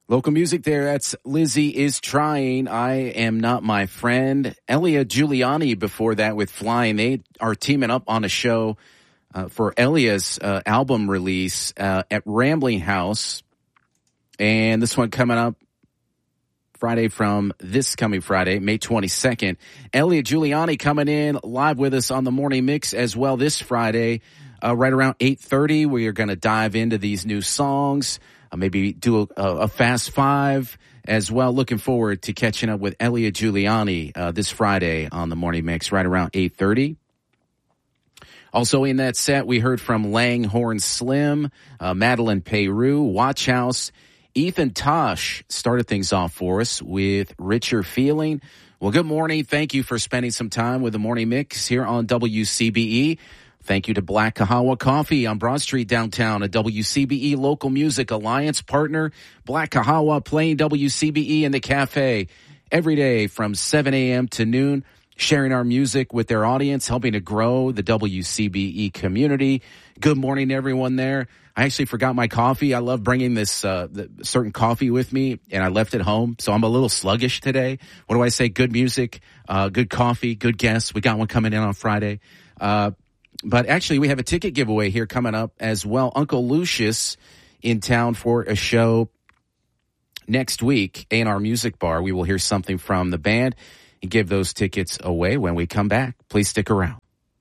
Local music there. That's Lizzie is Trying. I Am Not My Friend. Elia Giuliani before that with Flying. They are teaming up on a show for Elia's album release at Rambling House. And this one coming up Friday from this coming Friday, May 22nd. Elia Giuliani coming in live with us on the Morning Mix as well this Friday, right around 8:30. We are going to dive into these new songs. Maybe do a Fast Five as well. Looking forward to catching up with Elia Giuliani this Friday on the Morning Mix right around 8:30. Also in that set, we heard from Langhorne Slim, Madeline Peru, Watch House. Ethan Tosh started things off for us with Richer Feeling. Well, good morning. Thank you for spending some time with the Morning Mix here on WCBE. Thank you to Black Kahawa Coffee on Broad Street downtown, a WCBE Local Music Alliance partner. Black Kahawa playing WCBE in the cafe every day from 7 a.m. to noon, sharing our music with their audience, helping to grow the WCBE community. Good morning, everyone there. I actually forgot my coffee. I love bringing this certain coffee with me, and I left it home, so I'm a little sluggish today. What do I say? Good music, good coffee, good guests. We got one coming in on Friday. But actually, we have a ticket giveaway here coming up as well. Uncle Lucius in town for a show next week, A&R Music Bar. We will hear something from the band and give those tickets away when we come back. Please stick around.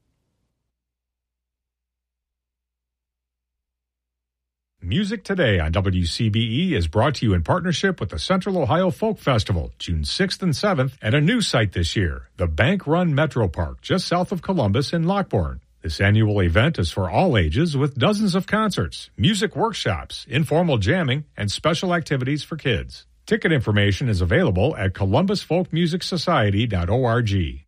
Music Today on WCBE is brought to you in partnership with the Central Ohio Folk Festival, June 6th and 7th, at a new site this year, the Bank Run Metro Park, just south of Columbus in Lockbourne. This annual event is for all ages with dozens of concerts, music workshops, informal jamming, and special activities for kids. Ticket information is available at columbusfolkmusicsociety.org.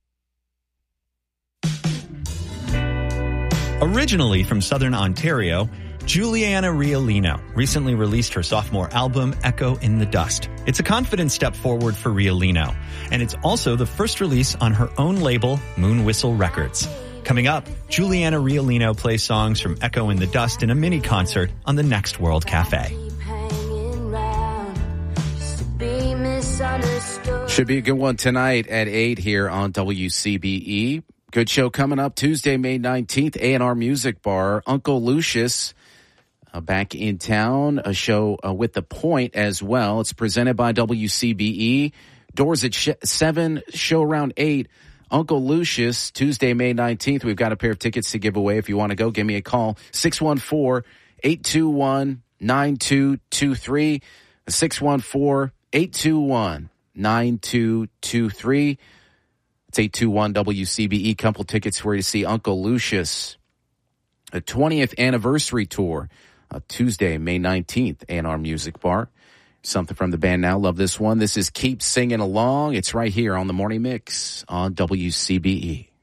Originally from Southern Ontario, Juliana Riolino recently released her sophomore album, Echo in the Dust. It's a confident step forward for Riolino, and it's also the first release on her own label, Moon Whistle Records. Coming up, Juliana Riolino plays songs from Echo in the Dust in a mini concert on the Next World Cafe. Should be a good one tonight at 8 here on WCBE. Good show coming up Tuesday, May 19th, A&R Music Bar. Uncle Lucius back in town, a show with The Point as well. It's presented by WCBE. Doors at 7, show around 8. Uncle Lucius, Tuesday, May 19th. We've got a pair of tickets to give away. If you want to go, give me a call. 614-821-9223. 614-821-9223. It's 821-WCBE. Couple tickets for you to see Uncle Lucius. A 20th anniversary tour. Tuesday, May 19th, A&R Music Bar. Something from the band now. Love this one. This is Keep Singing Along. It's right here on the Morning Mix on WCBE.